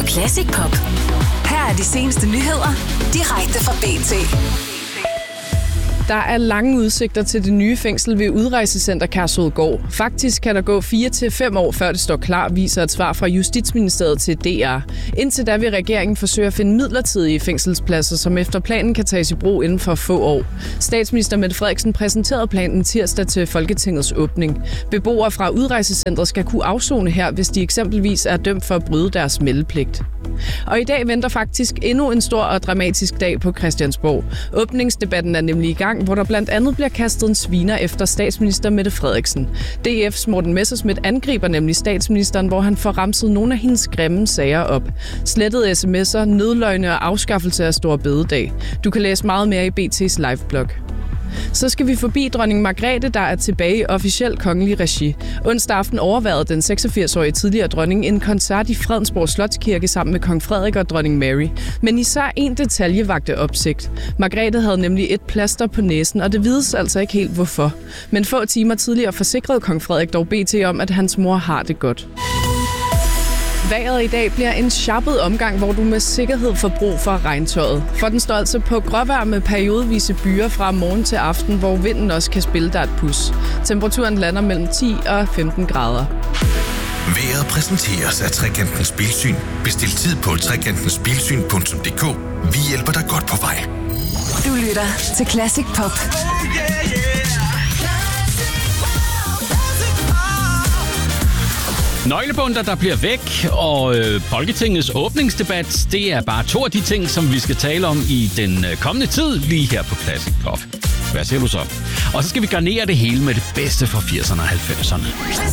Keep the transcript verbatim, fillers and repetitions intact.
Classic Pop. Her er de seneste nyheder, direkte fra B T. Der er lange udsigter til det nye fængsel ved Udrejsecenter Kærshovedgård. Faktisk kan der gå fire til fem år, før det står klar, viser et svar fra Justitsministeriet til D R. Indtil da vil regeringen forsøge at finde midlertidige fængselspladser, som efter planen kan tages i brug inden for få år. Statsminister Mette Frederiksen præsenterede planen tirsdag til Folketingets åbning. Beboere fra Udrejsecentret skal kunne afsone her, hvis de eksempelvis er dømt for at bryde deres meldepligt. Og i dag venter faktisk endnu en stor og dramatisk dag på Christiansborg. Åbningsdebatten er nemlig i gang, hvor der blandt andet bliver kastet en sviner efter statsminister Mette Frederiksen. D F's Morten Messerschmidt angriber nemlig statsministeren, hvor han får ramset nogle af hendes grimme sager op. Slettede sms'er, nødløgne og afskaffelse af Store Bededag. Du kan læse meget mere i B T's liveblog. Så skal vi forbi dronning Margrethe, der er tilbage i officiel kongelig regi. Onsdag aften overværede den seksogfirs-årige tidligere dronning en koncert i Fredensborg Slotskirke sammen med kong Frederik og dronning Mary. Men især en detalje vagte opsigt. Margrethe havde nemlig et plaster på næsen, og det vides altså ikke helt hvorfor. Men få timer tidligere forsikrede kong Frederik dog B T om, at hans mor har det godt. Vejret i dag bliver en sharpet omgang, hvor du med sikkerhed får brug for regntøjet. For den står altså på gråvejr med periodevise byer fra morgen til aften, hvor vinden også kan spille dig et pus. Temperaturen lander mellem ti og femten grader. Vejret præsenteres af Trekantens Bilsyn. Bestil tid på trekantensbilsyn punktum d k. Vi hjælper dig godt på vej. Du lytter til Classic Pop. Nøglebunter, der bliver væk, og øh, Folketingets åbningsdebat, det er bare to af de ting, som vi skal tale om i den øh, kommende tid, lige her på Classic Pop. Hvad siger du så? Og så skal vi garnere det hele med det bedste fra firserne og halvfemserne.